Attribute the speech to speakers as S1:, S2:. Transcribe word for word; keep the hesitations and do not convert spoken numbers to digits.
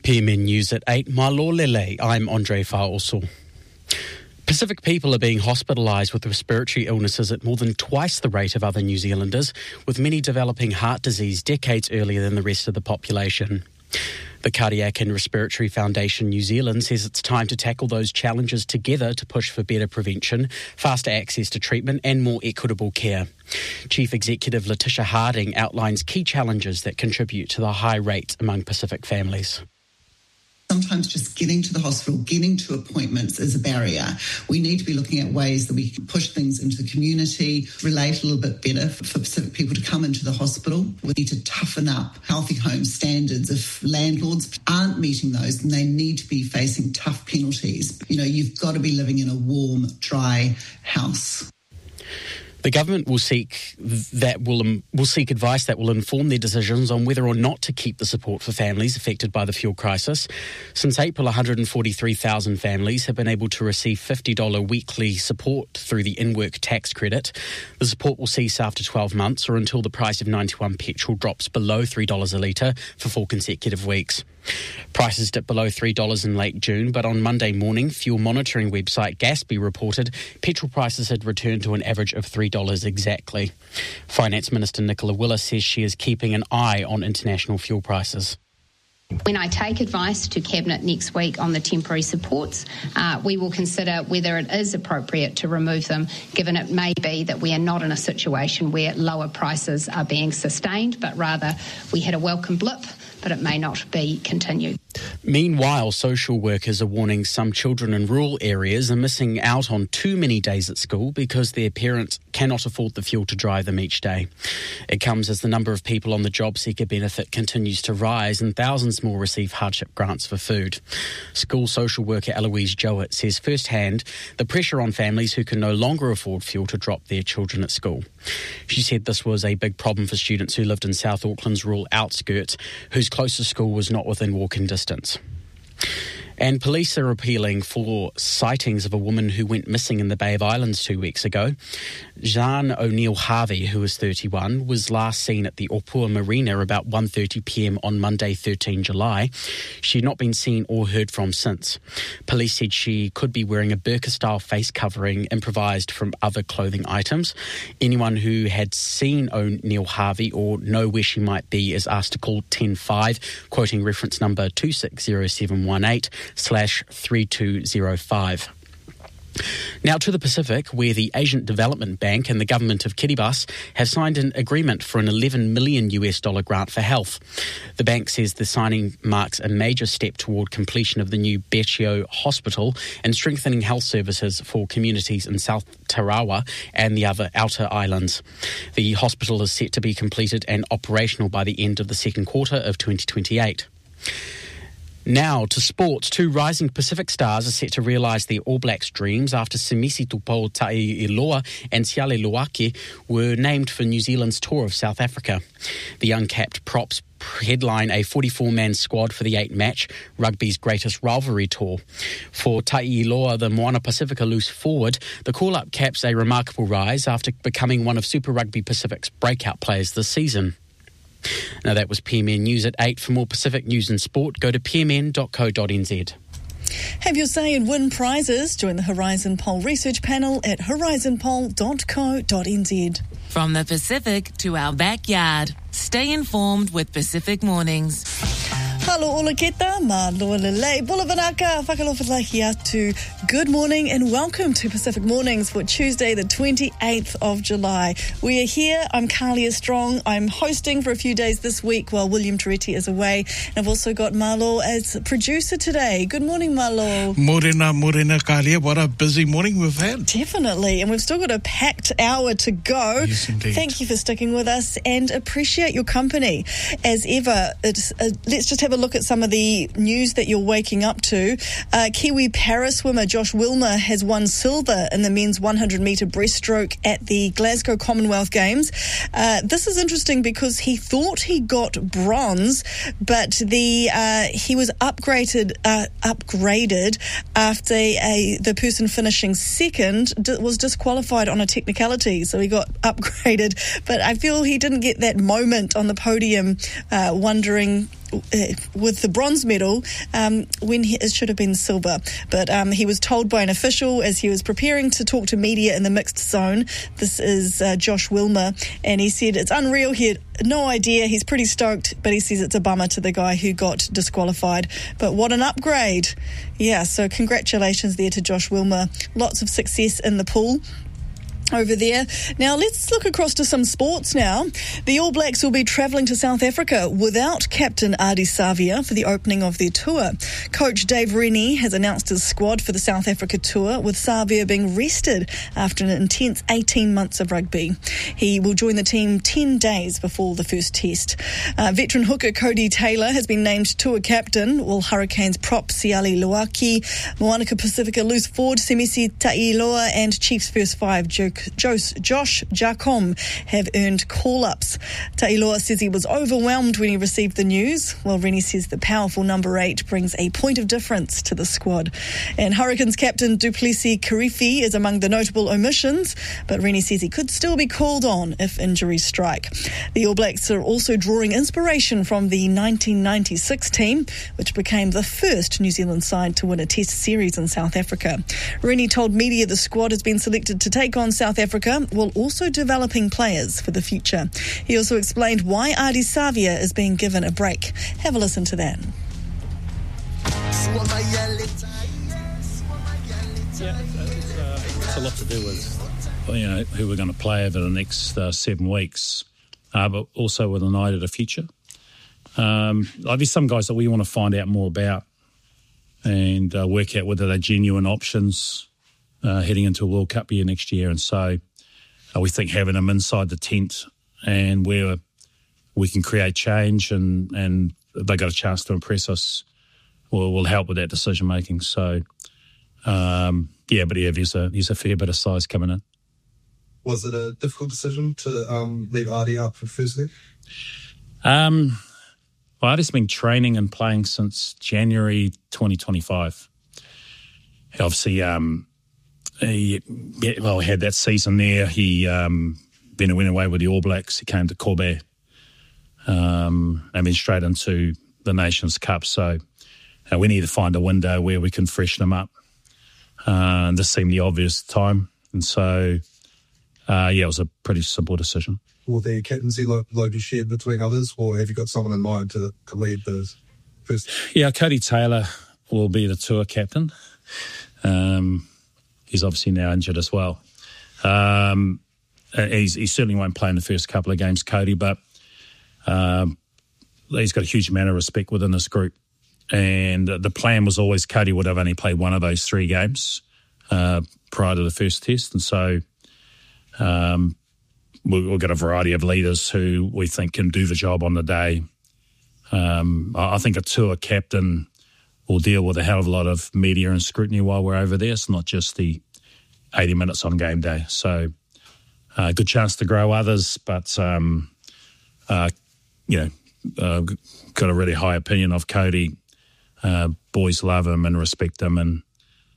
S1: P M N News at eight. Malolele, I'm Andre Faoso. Pacific people are being hospitalised with respiratory illnesses at more than twice the rate of other New Zealanders, with many developing heart disease decades earlier than the rest of the population. The Cardiac and Respiratory Foundation New Zealand says it's time to tackle those challenges together to push for better prevention, faster access to treatment and more equitable care. Chief Executive Letitia Harding outlines key challenges that contribute to the high rate among Pacific families.
S2: Sometimes just getting to the hospital, getting to appointments is a barrier. We need to be looking at ways that we can push things into the community, relate a little bit better for Pacific people to come into the hospital. We need to toughen up healthy home standards. If landlords aren't meeting those, then they need to be facing tough penalties. You know, you've got to be living in a warm, dry house.
S1: The government will seek that will um, will seek advice that will inform their decisions on whether or not to keep the support for families affected by the fuel crisis. Since April, one hundred forty-three thousand families have been able to receive fifty dollars weekly support through the in-work tax credit. The support will cease after twelve months or until the price of ninety-one petrol drops below three dollars a litre for four consecutive weeks. Prices dipped below three dollars in late June, but on Monday morning, fuel monitoring website Gaspy reported petrol prices had returned to an average of three dollars exactly. Finance Minister Nicola Willis says she is keeping an eye on international fuel prices.
S3: When I take advice to Cabinet next week on the temporary supports, uh, we will consider whether it is appropriate to remove them, given it may be that we are not in a situation where lower prices are being sustained, but rather we had a welcome blip, but it may not be continued.
S1: Meanwhile, social workers are warning some children in rural areas are missing out on too many days at school because their parents cannot afford the fuel to drive them each day. It comes as the number of people on the job seeker benefit continues to rise and thousands more receive hardship grants for food. School social worker Eloise Jowett says firsthand the pressure on families who can no longer afford fuel to drop their children at school. She said this was a big problem for students who lived in South Auckland's rural outskirts, whose closest school was not within walking distance. And police are appealing for sightings of a woman who went missing in the Bay of Islands two weeks ago. Jean O'Neill Harvey, who was thirty-one, was last seen at the Opua Marina about one thirty p m on Monday, the thirteenth of July. She had not been seen or heard from since. Police said she could be wearing a burqa-style face covering improvised from other clothing items. Anyone who had seen O'Neill Harvey or know where she might be is asked to call ten five, quoting reference number two six zero seven one eight slash three two zero five. Now to the Pacific, where the Asian Development Bank and the government of Kiribati have signed an agreement for an eleven million U S dollar grant for health. The bank says the signing marks a major step toward completion of the new Betio Hospital and strengthening health services for communities in South Tarawa and the other outer islands. The hospital is set to be completed and operational by the end of the second quarter of twenty twenty-eight. Now to sports. Two rising Pacific stars are set to realise their All Blacks dreams after Semisi Tupouniloa and Siale Luake were named for New Zealand's tour of South Africa. The uncapped props headline a forty-four man squad for the eight-match rugby's greatest rivalry tour. For Ta'iloa, the Moana Pacifica loose forward, the call-up caps a remarkable rise after becoming one of Super Rugby Pacific's breakout players this season. Now that was P M N News at eight. For more Pacific news and sport, go to p m n dot co dot n z.
S4: Have your say and win prizes. Join the Horizon Poll research panel at horizon poll dot co dot n z.
S5: From the Pacific to our backyard, stay informed with Pacific Mornings.
S4: Halo ola keta, ma loa lelei, bula vanaka, whakalofalahi atu. Good morning and welcome to Pacific Mornings for Tuesday the twenty-eighth of July. We are here, I'm Carlia Strong, I'm hosting for a few days this week while William Toretti is away. And I've also got Marlo as producer today. Good morning, Marlo.
S6: Morena, morena, Carlia, what a busy morning we've had.
S4: Definitely, and we've still got a packed hour to go.
S6: Yes, indeed.
S4: Thank you for sticking with us and appreciate your company. As ever, it's, uh, let's just have a look at some of the news that you're waking up to. Uh, Kiwi para swimmer Josh Wilmer has won silver in the men's one hundred metre breaststroke at the Glasgow Commonwealth Games. Uh, this is interesting because he thought he got bronze, but the uh, he was upgraded uh, upgraded after a, the person finishing second d- was disqualified on a technicality, so he got upgraded. But I feel he didn't get that moment on the podium, uh, wondering uh, with the bronze medal um, when he, it should have been silver. But um, he was told by an official as he was preparing to talk to media in the mixed zone. This is uh, Josh Wilmer, and he said it's unreal. He had no idea. He's pretty stoked, but he says it's a bummer to the guy who got disqualified. But what an upgrade. Yeah, so congratulations there to Josh Wilmer. Lots of success in the pool over there. Now let's look across to some sports now. The All Blacks will be travelling to South Africa without captain Ardie Savia for the opening of their tour. Coach Dave Rennie has announced his squad for the South Africa tour, with Savia being rested after an intense eighteen months of rugby. He will join the team ten days before the first test. Uh, veteran hooker Cody Taylor has been named tour captain, while Hurricanes prop Siali Luaki, Moanaka Pacifica loose forward Semisi Tailoa and Chiefs first five Joe Josh Jacom have earned call-ups. Tailoa says he was overwhelmed when he received the news, while Rennie says the powerful number eight brings a point of difference to the squad. And Hurricanes captain Duplessis Kirifi is among the notable omissions, but Rennie says he could still be called on if injuries strike. The All Blacks are also drawing inspiration from the nineteen ninety-six team, which became the first New Zealand side to win a test series in South Africa. Rennie told media the squad has been selected to take on South Africa, while also developing players for the future. He also explained why Ardie Savia is being given a break. Have a listen to that.
S7: Yeah, it's, uh, it's a lot to do with, you know, who we're going to play over the next uh, seven weeks, uh, but also with an eye to the future. Um, there's some guys that we want to find out more about and uh, work out whether they're genuine options Uh, heading into a World Cup year next year. And so uh, we think having them inside the tent and where we can create change and, and they got a chance to impress us will, will help with that decision making. So, um, yeah, but yeah, there's a, there's a fair bit of size coming in.
S8: Was it a difficult decision to um, leave Ardie out for Thursday?
S7: Um, well, Ardie's been training and playing since January twenty twenty-five. Obviously, um, He, well, he had that season there. He um, then went away with the All Blacks. He came to Kobe um, and then straight into the Nations Cup. So uh, we need to find a window where we can freshen him up. Uh, and this seemed the obvious time. And so, uh, yeah, it was a pretty simple decision.
S8: Will the captaincy load be shared between others, or have you got someone in mind to, to lead the first?
S7: Yeah, Cody Taylor will be the tour captain. Um He's obviously now injured as well. Um, he's, he certainly won't play in the first couple of games, Cody, but um, he's got a huge amount of respect within this group. And the plan was always Cody would have only played one of those three games uh, prior to the first test. And so um, we'll, we'll get a variety of leaders who we think can do the job on the day. Um, I think a tour captain will deal with a hell of a lot of media and scrutiny while we're over there. It's not just the eighty minutes on game day. So a uh, good chance to grow others, but, um, uh, you know, uh, got a really high opinion of Cody. Uh, boys love him and respect him, and